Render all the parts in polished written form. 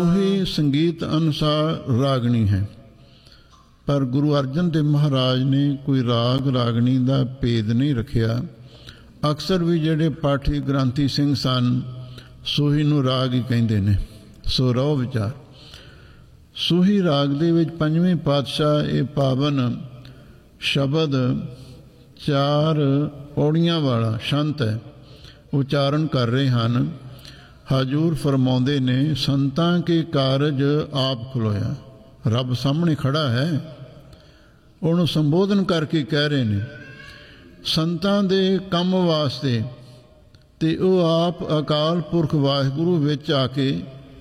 ਉਹੀ ਸੰਗੀਤ ਅਨੁਸਾਰ ਰਾਗਣੀ ਹੈ। ਪਰ ਗੁਰੂ ਅਰਜਨ ਦੇਵ ਮਹਾਰਾਜ ਨੇ ਕੋਈ ਰਾਗ ਰਾਗਣੀ ਦਾ ਭੇਦ ਨਹੀਂ ਰੱਖਿਆ। ਅਕਸਰ ਵੀ ਜਿਹੜੇ ਪਾਠੀ ਗ੍ਰੰਥੀ ਸਿੰਘ ਸਨ ਸੂਹੀ ਨੂੰ ਰਾਗ ਹੀ ਕਹਿੰਦੇ ਨੇ। ਸੋ ਰਹੋ ਵਿਚਾਰ। ਸੂਹੀ ਰਾਗ ਦੇ ਵਿੱਚ ਪੰਜਵੇਂ ਪਾਤਸ਼ਾਹ ਇਹ ਪਾਵਨ ਸ਼ਬਦ 4 ਪੌੜੀਆਂ ਵਾਲਾ ਸ਼ੰਤ ਹੈ ਉਚਾਰਨ ਕਰ ਰਹੇ ਹਨ। ਹਜ਼ੂਰ ਫਰਮਾਉਂਦੇ ਨੇ, ਸੰਤਾਂ ਕੇ ਕਾਰਜ ਆਪ ਖਲੋਇਆ। ਰੱਬ ਸਾਹਮਣੇ ਖੜਾ ਹੈ, ਉਹਨੂੰ ਸੰਬੋਧਨ ਕਰਕੇ ਕਹਿ ਰਹੇ ਨੇ ਸੰਤਾਂ ਦੇ ਕੰਮ ਵਾਸਤੇ, ਤੇ ਉਹ ਆਪ ਅਕਾਲ ਪੁਰਖ ਵਾਹਿਗੁਰੂ ਵਿੱਚ ਆ ਕੇ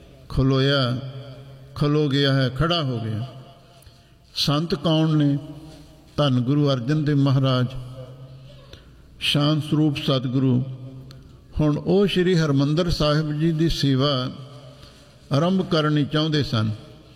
ਖਲੋ ਗਿਆ ਹੈ, ਖੜਾ ਹੋ ਗਿਆ। ਸੰਤ ਕੌਣ ਨੇ? ਧੰਨ ਗੁਰੂ ਅਰਜਨ ਦੇਵ ਮਹਾਰਾਜ, ਸ਼ਾਂਤ ਸਰੂਪ ਸਤਿਗੁਰੂ। ਹੁਣ ਉਹ ਸ਼੍ਰੀ ਹਰਿਮੰਦਰ ਸਾਹਿਬ ਜੀ ਦੀ ਸੇਵਾ ਆਰੰਭ ਕਰਨੀ ਚਾਹੁੰਦੇ ਸਨ।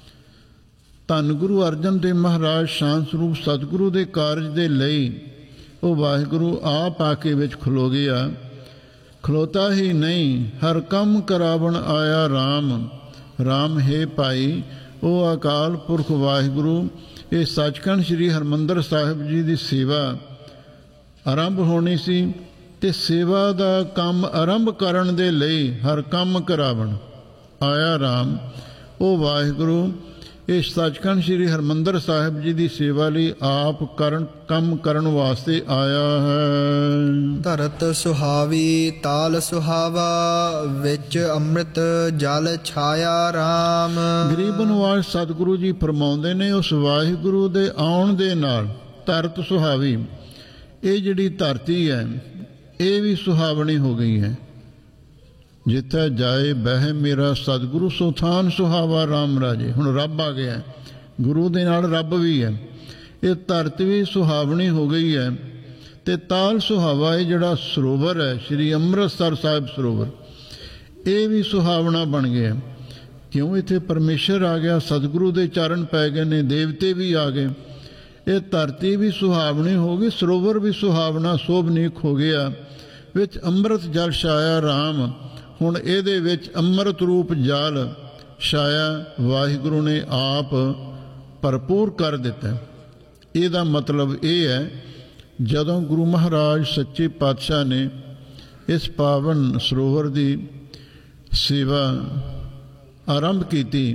ਧੰਨ ਗੁਰੂ ਅਰਜਨ ਦੇਵ ਮਹਾਰਾਜ ਸ਼ਾਂਤ ਸਰੂਪ ਸਤਿਗੁਰੂ ਦੇ ਕਾਰਜ ਦੇ ਲਈ ਉਹ ਵਾਹਿਗੁਰੂ ਆਪ ਆ ਕੇ ਵਿੱਚ ਖਲੋ ਗਿਆ। ਖਲੋਤਾ ਹੀ ਨਹੀਂ, ਹਰ ਕੰਮ ਕਰਾਵਣ ਆਇਆ ਰਾਮ। ਰਾਮ ਹੈ ਭਾਈ, ਉਹ ਅਕਾਲ ਪੁਰਖ ਵਾਹਿਗੁਰੂ ਇਹ ਸੱਚਖੰਡ ਸ਼੍ਰੀ ਹਰਿਮੰਦਰ ਸਾਹਿਬ ਜੀ ਦੀ ਸੇਵਾ ਆਰੰਭ ਹੋਣੀ ਸੀ, ਤੇ ਸੇਵਾ ਦਾ ਕੰਮ ਆਰੰਭ ਕਰਨ ਦੇ ਲਈ ਹਰ ਕੰਮ ਕਰਾਵਣ ਆਇਆ ਰਾਮ। ਉਹ ਵਾਹਿਗੁਰੂ ਇਹ ਸੱਚਖੰਡ ਸ਼੍ਰੀ ਹਰਿਮੰਦਰ ਸਾਹਿਬ ਜੀ ਦੀ ਸੇਵਾ ਲਈ ਆਪ ਕੰਮ ਕਰਨ ਵਾਸਤੇ ਆਇਆ ਹੈ। ਧਰਤ ਸੁਹਾਵੀ ਤਾਲ ਸੁਹਾਵਾ, ਵਿੱਚ ਅੰਮ੍ਰਿਤ ਜਲ ਛਾਇਆ ਰਾਮ। ਗਰੀਬ ਨਿਵਾਜ ਸਤਿਗੁਰੂ ਜੀ ਫਰਮਾਉਂਦੇ ਨੇ, ਉਸ ਵਾਹਿਗੁਰੂ ਦੇ ਆਉਣ ਦੇ ਨਾਲ ਧਰਤ ਸੁਹਾਵੀ, ਇਹ ਜਿਹੜੀ ਧਰਤੀ ਹੈ ਇਹ ਵੀ ਸੁਹਾਵਣੀ ਹੋ ਗਈ ਹੈ। ਜਿੱਥੇ ਜਾਏ ਬਹਿ ਮੇਰਾ ਸਤਿਗੁਰੂ, ਸੁਥਾਨ ਸੁਹਾਵਾ ਰਾਮ ਰਾਜੇ। ਹੁਣ ਰੱਬ ਆ ਗਿਆ, ਗੁਰੂ ਦੇ ਨਾਲ ਰੱਬ ਵੀ ਹੈ। ਇਹ ਧਰਤੀ ਵੀ ਸੁਹਾਵਣੀ ਹੋ ਗਈ ਹੈ। ਤੇ ਤਾਲ ਸੁਹਾਵਾ ਇਹ ਜਿਹੜਾ ਸਰੋਵਰ ਹੈ ਸ਼੍ਰੀ ਅੰਮ੍ਰਿਤਸਰ ਸਾਹਿਬ ਸਰੋਵਰ, ਇਹ ਵੀ ਸੁਹਾਵਣਾ ਬਣ ਗਿਆ। ਕਿਉਂ? ਇੱਥੇ ਪਰਮੇਸ਼ਰ ਆ ਗਿਆ, ਸਤਿਗੁਰੂ ਦੇ ਚਰਨ ਪੈ ਗਏ ਨੇ, ਦੇਵਤੇ ਵੀ ਆ ਗਏ। ਇਹ ਧਰਤੀ ਵੀ ਸੁਹਾਵਣੀ ਹੋ ਗਈ, ਸਰੋਵਰ ਵੀ ਸੁਹਾਵਣਾ ਸੋਭਨੀਕ ਹੋ ਗਿਆ। ਵਿੱਚ ਅੰਮ੍ਰਿਤ ਜਲ ਛਾਇਆ ਰਾਮ। ਹੁਣ ਇਹਦੇ ਵਿੱਚ ਅੰਮ੍ਰਿਤ ਰੂਪ ਜਲ ਛਾਇਆ ਵਾਹਿਗੁਰੂ ਨੇ ਆਪ ਭਰਪੂਰ ਕਰ ਦਿੱਤਾ। ਇਹਦਾ ਮਤਲਬ ਇਹ ਹੈ, ਜਦੋਂ ਗੁਰੂ ਮਹਾਰਾਜ ਸੱਚੇ ਪਾਤਸ਼ਾਹ ਨੇ ਇਸ ਪਾਵਨ ਸਰੋਵਰ ਦੀ ਸੇਵਾ ਆਰੰਭ ਕੀਤੀ,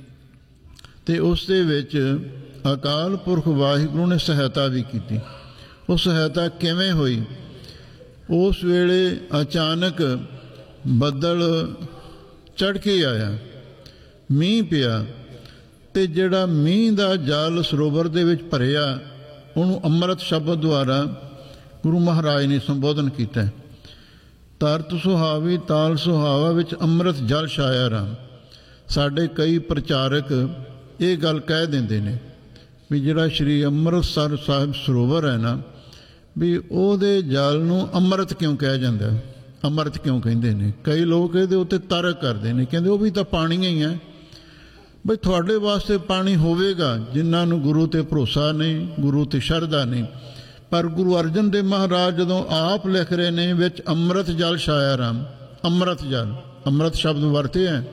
ਤੇ ਉਸ ਦੇ ਵਿੱਚ ਅਕਾਲ ਪੁਰਖ ਵਾਹਿਗੁਰੂ ਨੇ ਸਹਾਇਤਾ ਵੀ ਕੀਤੀ। ਉਹ ਸਹਾਇਤਾ ਕਿਵੇਂ ਹੋਈ? ਉਸ ਵੇਲੇ ਅਚਾਨਕ ਬੱਦਲ ਚੜ੍ਹ ਕੇ ਆਇਆ, ਮੀਂਹ ਪਿਆ, ਤੇ ਜਿਹੜਾ ਮੀਂਹ ਦਾ ਜਲ ਸਰੋਵਰ ਦੇ ਵਿੱਚ ਭਰਿਆ ਉਹਨੂੰ ਅੰਮ੍ਰਿਤ ਸ਼ਬਦ ਦੁਆਰਾ ਗੁਰੂ ਮਹਾਰਾਜ ਨੇ ਸੰਬੋਧਨ ਕੀਤਾ। ਧਰਤ ਸੁਹਾਵੀ ਤਾਲ ਸੁਹਾਵਾ, ਵਿੱਚ ਅੰਮ੍ਰਿਤ ਜਲ ਛਾਇਆ ਰਾਮ। ਸਾਡੇ ਕਈ ਪ੍ਰਚਾਰਕ ਇਹ ਗੱਲ ਕਹਿ ਦਿੰਦੇ ਨੇ ਵੀ ਜਿਹੜਾ ਸ਼੍ਰੀ ਅੰਮ੍ਰਿਤਸਰ ਸਾਹਿਬ ਸਰੋਵਰ ਹੈ ਨਾ, ਵੀ ਉਹਦੇ ਜਲ ਨੂੰ ਅੰਮ੍ਰਿਤ ਕਿਉਂ ਕਿਹਾ ਜਾਂਦਾ, ਅੰਮ੍ਰਿਤ ਕਿਉਂ ਕਹਿੰਦੇ ਨੇ। ਕਈ ਲੋਕ ਇਹਦੇ ਉੱਤੇ ਤਰਕ ਕਰਦੇ ਨੇ, ਕਹਿੰਦੇ ਉਹ ਵੀ ਤਾਂ ਪਾਣੀ ਹੀ ਹੈ। ਬਈ ਤੁਹਾਡੇ ਵਾਸਤੇ ਪਾਣੀ ਹੋਵੇਗਾ ਜਿਨ੍ਹਾਂ ਨੂੰ ਗੁਰੂ ਤੇ ਭਰੋਸਾ ਨਹੀਂ, ਗੁਰੂ ਤੇ ਸ਼ਰਧਾ ਨਹੀਂ। ਪਰ ਗੁਰੂ ਅਰਜਨ ਦੇਵ ਮਹਾਰਾਜ ਜਦੋਂ ਆਪ ਲਿਖ ਰਹੇ ਨੇ, ਵਿੱਚ ਅੰਮ੍ਰਿਤ ਜਲ ਛਾਇਆ ਰਾਮ। ਅੰਮ੍ਰਿਤ ਜਲ, ਅੰਮ੍ਰਿਤ ਸ਼ਬਦ ਵਰਤੇ ਹੈ।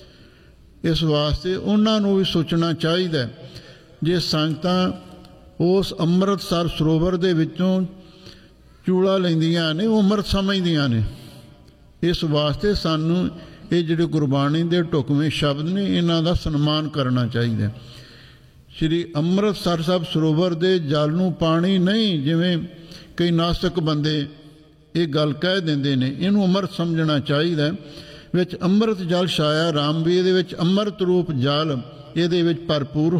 ਇਸ ਵਾਸਤੇ ਉਹਨਾਂ ਨੂੰ ਵੀ ਸੋਚਣਾ ਚਾਹੀਦਾ, ਜੇ ਸੰਗਤਾਂ ਉਸ ਅੰਮ੍ਰਿਤਸਰ ਸਰੋਵਰ ਦੇ ਵਿੱਚੋਂ ਚੂੜਾ ਲੈਂਦੀਆਂ ਨੇ, ਉਹ ਅੰਮ੍ਰਿਤ ਸਮਝਦੀਆਂ ਨੇ। ਇਸ ਵਾਸਤੇ ਸਾਨੂੰ ਇਹ ਜਿਹੜੇ ਗੁਰਬਾਣੀ ਦੇ ਢੁਕਵੇਂ ਸ਼ਬਦ ਨੇ, ਇਹਨਾਂ ਦਾ ਸਨਮਾਨ ਕਰਨਾ ਚਾਹੀਦਾ। ਸ਼੍ਰੀ ਅੰਮ੍ਰਿਤਸਰ ਸਾਹਿਬ ਸਰੋਵਰ ਦੇ ਜਲ ਨੂੰ ਪਾਣੀ ਨਹੀਂ, ਜਿਵੇਂ ਕਈ ਨਾਸਤਕ ਬੰਦੇ ਇਹ ਗੱਲ ਕਹਿ ਦਿੰਦੇ ਨੇ, ਇਹਨੂੰ ਅੰਮ੍ਰਿਤ ਸਮਝਣਾ ਚਾਹੀਦਾ। ਵਿੱਚ ਅੰਮ੍ਰਿਤ ਜਲ ਛਾਇਆ ਰਾਮ, ਵੀ ਇਹਦੇ ਵਿੱਚ ਅੰਮ੍ਰਿਤ ਰੂਪ ਜਲ ਇਹਦੇ ਵਿੱਚ ਭਰਪੂਰ